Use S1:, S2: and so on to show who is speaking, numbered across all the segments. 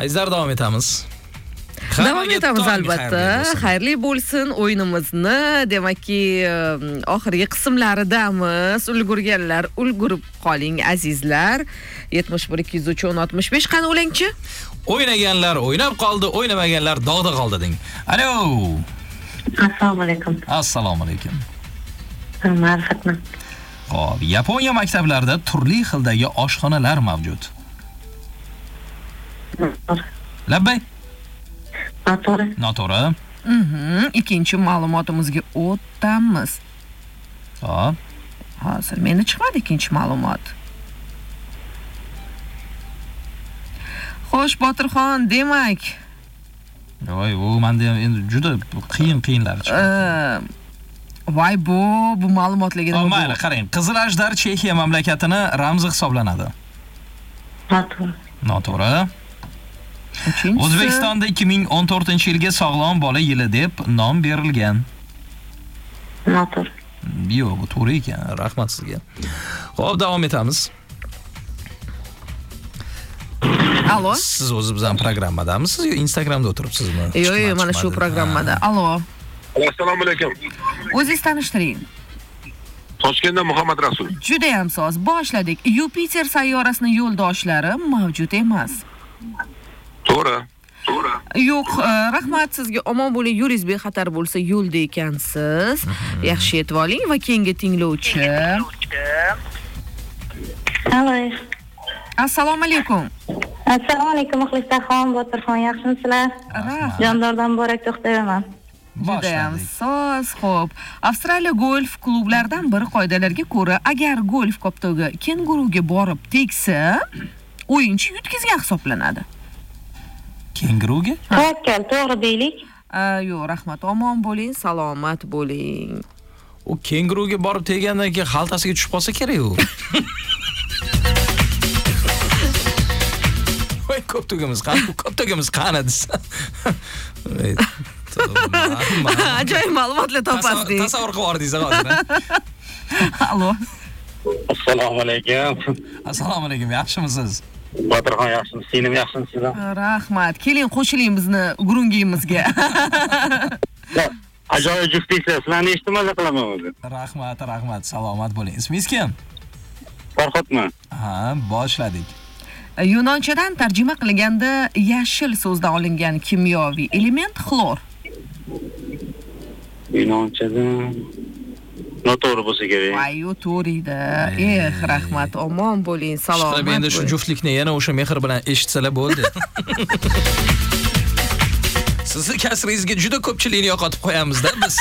S1: Azizlar, davom etamiz.
S2: Davom etamiz albatta. Xayrli bo'lsin o'yinimizni. Demakki, oxirgi qismlaridamiz. Ulgurganlar, ulgurib qoling azizlar. 71 203 65 qani o'langchi?
S1: O'ynaganlar o'ynab qoldi, o'ynamaganlar dog'da qoldi deng. Alo.
S3: Assalomu alaykum.
S1: Assalomu alaykum.
S3: Ma'rifatman.
S1: Xo'p, Yaponiya maktablarida turli xildagi oshxonalar mavjud. Labbay. Noto'g'ri.
S2: Ikkinchi ma'lumotimizga o'tamiz.
S1: Xo'p.
S2: Hozir meni chiqmadi ikkinchi ma'lumot. Xo'sh, Botirxon, demak.
S1: Voy, u menda endi juda qiyinlar chiqdi.
S2: Voy, bu ma'lumotlarga nima?
S1: Mayli, qarang. Qizil ajdar Chexiya mamlakatining ramzi hisoblanadi. Noto'g'ri. O'zbekistonda 2014-yilga sog'lom bola yili deb nom berilgan.
S3: Noto'g'ri.
S1: Yo'q, bu to'g'ri ekan. Rahmat sizga. Xo'p, davom etamiz.
S2: Alo.
S1: Siz o'zi bizning programmadamisiz yo Instagramda o'tiribsizmi?
S2: Yo'q, mana shu programmada. Alo.
S4: Assalomu alaykum.
S2: O'zingiz tanishtiring.
S4: Toshkentdan Muhammad Rasul.
S2: Juda ham soz. Boshladik. Yupiter sayyorasining yo'ldoshlari mavjud emas.
S4: To'g'ri.
S2: Yo'q, rahmat sizga. Omon bo'ling, yo'lingiz bexatar bo'lsa yo'lda ekansiz. Yaxshi yetib oling va keyingi tinglovchi.
S3: Alo.
S2: Assalomu alaykum.
S3: Assalomu alaykum, Muxlislarxon, Botirxon, yaxshimisizlar? Jondordan Borak to'xtayman.
S2: Juda ham soz. Xo'p, Avstraliya golf klublaridan biri qoidalarga ko'ra, agar golf koptogi kenguruga borib tegsa, o'yinchi yutqizgan hisoblanadi.
S1: Kenguruga?
S3: Tawakkal, to'g'ri deylik.
S2: Yo'q, rahmat. Omon bo'ling, salomat bo'ling.
S1: U kenguruga borib teggandan keyin xaltasiga tushib qolsa kerak u. Voy, koptogimiz qani desa.
S2: Ajoyib ma'lumotlar topasiz.
S1: Tasavvur qilib ordingiz hozir.
S2: Alo.
S4: Assalomu alaykum.
S1: Assalomu alaykum, yaxshimisiz?
S4: Botirxon yaxshimisiz? Senim yaxshimisiz?
S2: Rahmat. Keling, qo'shiling bizni gurungimizga.
S4: Ajoyib juftliklar, sizlarni eshitib maza qilaman o'zi.
S1: Rahmat, salomat bo'ling. Ismingiz kim?
S4: Farhodman.
S1: Ha, boshladik.
S2: Yunonchadan tarjima qilganda yashil so'zdan olingan kimyoviy element xlor.
S4: Yunonchadan noto'g'ri bo'lsa kerak.
S2: Voy, to'g'ri edi. Rahmat, omon bo'ling, salomat bo'ling.
S1: Endi shu juftlikni yana o'sha mehr bilan eshitsalar bo'ldi. Sizni kasringizga juda ko'pchilikni yo'qotib qo'yamiz-da biz.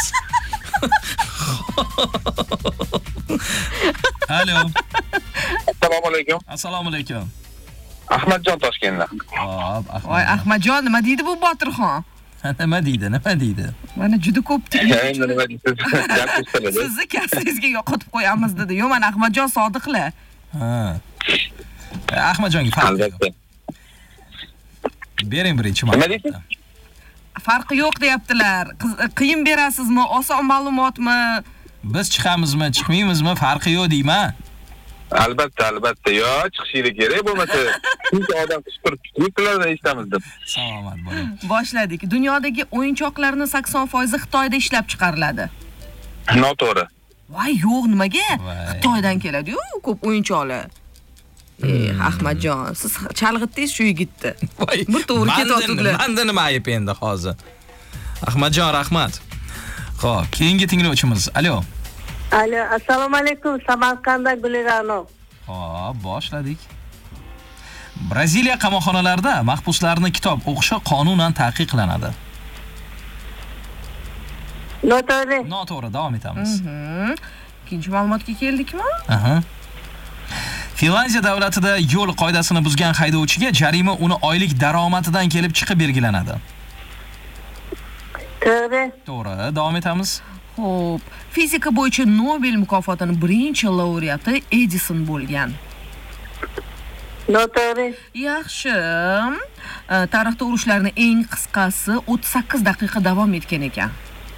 S1: Alo.
S4: Assalomu alaykum.
S1: Assalomu alaykum.
S4: Ahmadjon Toshkentdan.
S1: Hop,
S2: Voy, Ahmadjon, nima deydi bu Botirxon?
S1: Nima deydi?
S2: Mana juda ko'p
S4: Nima deysiz?
S2: Sizni kasringizga yo'qotib qo'yamiz dedi. Yo'q, mana Ahmadjon sodiqlar.
S1: Ha. Ahmadjonga farq yo'q.
S4: Albatta.
S1: Bering birinchi
S4: Nima deysiz?
S2: Farqi yo'q deyaptilar. Qiyin berasizmi, oson ma'lumotmi?
S1: Biz chiqamizmi, chiqmaymizmi, farqi yo'q deyman.
S4: Albatta. Yo, chiqishingiz kerak bo'lmasa, chunki odam qishqirib eshitamiz deb.
S1: Salomat bo'ling.
S2: Boshladik. Dunyodagi o'yinchoqlarning 80% Xitoyda ishlab chiqariladi.
S4: Noto'g'ri.
S2: Voy, yo'q, nimaga? Xitoydan keladi-yu, ko'p o'yinchoqlar. Ahmadjon, siz chalg'itdingiz shu yigitni. Bir to'g'ri ketyaptilar.
S1: Menda nima ayb endi hozir? Ahmadjon, rahmat. Xo'p, keyingi tinglovchimiz. Alo.
S3: Alo, assalomu alaykum, Samarqanddan Gulirano.
S1: Xo'p, boshladik. Braziliya qamoqxonalarida mahbuslarning kitob o'qishi qonunan taqiqlanadi. Noto'g'ri, davom etamiz.
S2: Ikkinchi ma'lumotga keldikmi?
S1: Finlandiya davlatida yo'l qoidasini buzgan haydovchiga jarima uni oylik daromadidan kelib chiqib belgilanadi. To'g'ri, davom etamiz.
S2: Xo'p, fizika bo'yicha Nobel mukofotining birinchi laureati Edison bo'lgan.
S3: Noto'g'ri.
S2: Yaxshi. Tarixda urushlarning eng qisqasi 38 daqiqa davom etgan ekan.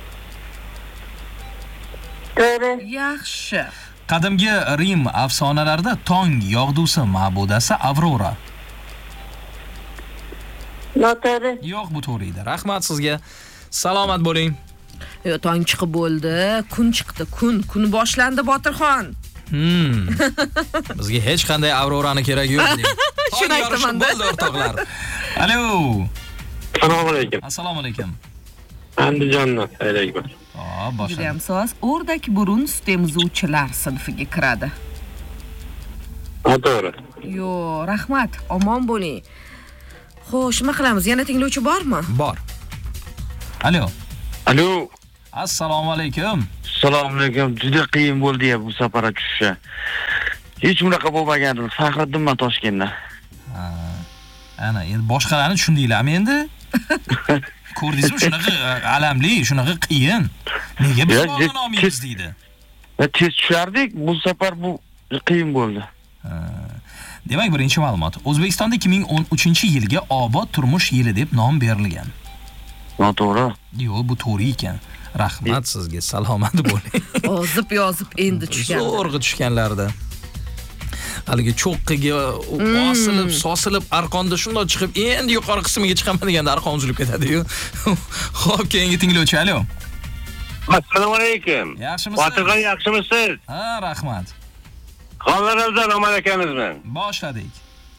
S3: To'g'ri.
S2: Yaxshi.
S1: Qadimgi Rim afsonalarida tong yog'dusi ma'budasi Avrora.
S3: Noto'g'ri.
S1: Yo'q, bu to'g'ri edi. Rahmat sizga. Salomat bo'ling.
S2: Yo, tong chiqib bo'ldi, kun chiqdi, kun boshlandi Botirxon.
S1: Bizga hech qanday Aurorani keragi yo'q deng.
S2: Shuni aytaman-da.
S1: Bo'ldi o'rtoqlar. Alo.
S5: Assalomu alaykum.
S1: Assalomu alaykum.
S5: Andijondan saylayman.
S1: Boshlang.
S2: Judayam soz. O'rdak burun sut emizuvchilar sinfiga kiradi.
S5: To'g'ri.
S2: Yo, rahmat. Omon bo'ling. Xo'sh, nima qilamiz? Yana tinglovchi bormi?
S1: Bor. Alo.
S5: Alo.
S1: Assalomu alaykum.
S5: Assalomu alaykum. Juda qiyin bo'ldi bu safar tushishi. Hech bunaqa bo'lmagandim. Faxriddinman Toshkentdan.
S1: Ana, endi boshqalarni tushundinglarmi endi? Ko'rdingizmi, shunaqa alamli, shunaqa qiyin. Nega biz oldin olmaymiz deydi.
S5: Tez tushardik, bu safar bu qiyin bo'ldi.
S1: Demak, birinchi ma'lumot. O'zbekistonda 2013-yilga obod turmush yili deb nom berilgan.
S5: Noto'g'ri.
S1: Yo'q, bu to'g'ri ekan. Rahmat sizga, salomat bo'ling.
S2: Ozib yozib endi tushgan.
S1: Zo'rg'a tushganlarda. Haligi cho'qqiga sosilib, arqonda shunday chiqib, endi yuqori qismiga chiqaman deganda arqon uzilib ketadi-yu. Xo'p, keyingi tinglovchi, alo.
S5: Assalomu alaykum.
S1: Yaxshimisiz?
S5: Botirxon, yaxshimisiz?
S1: Ha, rahmat.
S5: Xonlaringizdan omon ekanizmi?
S1: Boshladik.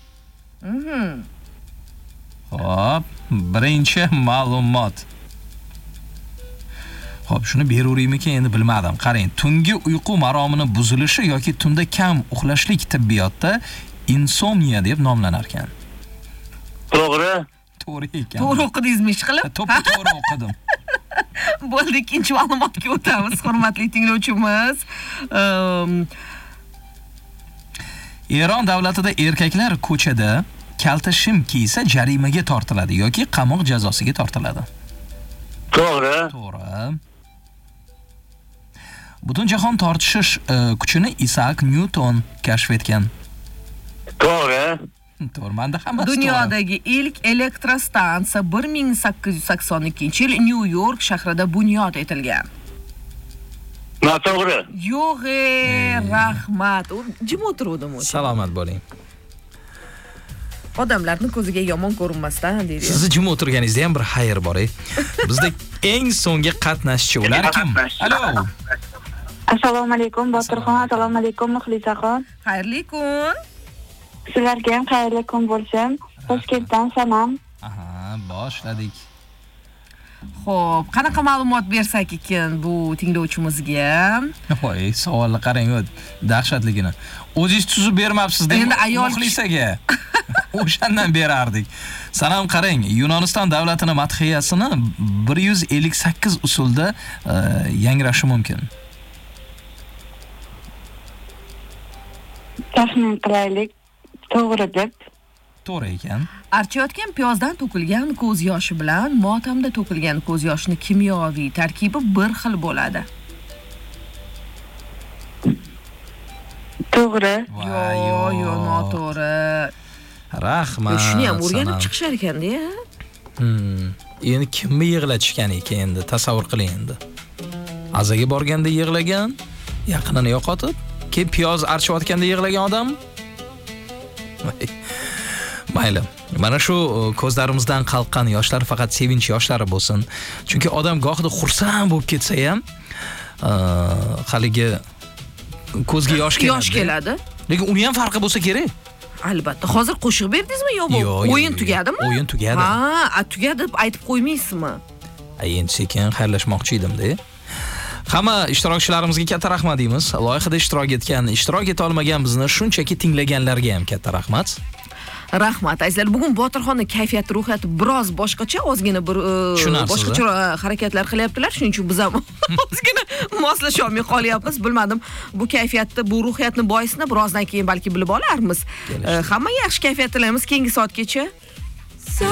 S1: Xo'p, birinchi ma'lumot. Xo'p, shuni beraveraymikan, endi bilmadim. Qarang, tungi uyqu maromini buzilishi yoki tunda kam uxlashlik tibbiyotda insomniya deb nomlanar ekan.
S5: To'g'ri.
S1: To'g'ri ekan.
S2: To'g'ri o'qidingizmi ish qilib?
S1: To'g'ri o'qidim.
S2: Bo'ldi, ikkinchi ma'lumotga o'tamiz, hurmatli tinglovchimiz.
S1: Eron davlatida erkaklar ko'chada kalta shim kiysa jarimaga tortiladi yoki qamoq jazosiga tortiladi.
S5: To'g'ri.
S1: To'g'ri. Butun jahon tortishish kuchini Isaac Newton kashf etgan.
S5: To'g'ri.
S1: To'g'ri, menda hammasi to'g'ri.
S2: Dunyodagi ilk elektrostansiya 1882-yil Nyu-York shahrida bunyod etilgan.
S5: Noto'g'ri.
S2: Yo'q, rahmat. Jim o'tirdim o'sha.
S1: Salomat bo'ling.
S2: Odamlarning ko'ziga yomon ko'rinmasdan deydi.
S1: Sizni jim o'tirganingizda ham bir xayr bor-ey. Bizda eng so'nggi qatnashchi ular kim? Alo.
S3: Assalomu alaykum Botirxon, assalomu alaykum Muxlisaxon.
S2: Xayrli kun.
S3: Sizlarga ham xayrli kun bo'lsin. Toshkentdan Sanam.
S1: Aha, boshladik.
S2: Xo'p, qanaqa ma'lumot bersak ekan bu tinglovchimizga?
S1: Voy, savolni qarang, dahshatligini. O'zingiz tuzib bermabsiz-da
S2: Endi ayol
S1: muxlisaga. O'shandan berardik. Sanam, qarang, Yunoniston davlatining madhiyasini 158 usulda yangrashi mumkin.
S3: Taxmin qilaylik. To'g'ri deb.
S1: To'g'ri ekan.
S2: Archayotgan piyozdan to'kilgan ko'z yoshi bilan motamda to'kilgan ko'z yoshini kimyoviy tarkibi bir xil bo'ladi.
S3: To'g'ri.
S2: Yo'q, noto'g'ri.
S1: Rahmat.
S2: Shuni ham o'rganib chiqishar ekan-da.
S1: Endi kimni yig'latishgan ekan endi tasavvur qiling endi. Azaga borganda yig'lagan, yaqinini yo'qotib, keyin piyoz archayotganda yig'lagan odam. Mayli. Mana shu ko'zlarimizdan qalqqan yoshlar faqat sevinch yoshlari bo'lsin. Chunki odam gohida xursand bo'lib ketsa ham, haligi ko'zga yosh keladi. Lekin uni ham farqi bo'lsa kerak.
S2: Albatta. Hozir qo'shiq berdingizmi yo bu? O'yin tugadimi?
S1: O'yin tugadi.
S2: Ha, tugadi deb aytib qo'ymaysizmi?
S1: Endi sekin xayrlashmoqchi edim-da. Hamma ishtirokchilarimizga katta rahmat deymiz. Loyihada ishtirok etgan, ishtirok eta olmagan bizni shunchaki tinglaganlarga ham katta rahmat.
S2: Rahmat. Azizlar, bugun Botirxonning kayfiyati, ruhiyati biroz boshqacha, ozgina bir boshqacha harakatlar qilyaptilar. Shuning uchun biz ham ozgina moslasha olmay qolyapmiz. Bilmadim, bu kayfiyatni, bu ruhiyatni boisini birozdan keyin balki bilib olarmiz. Hamma yaxshi kayfiyat tilaymiz keyingi soatgacha.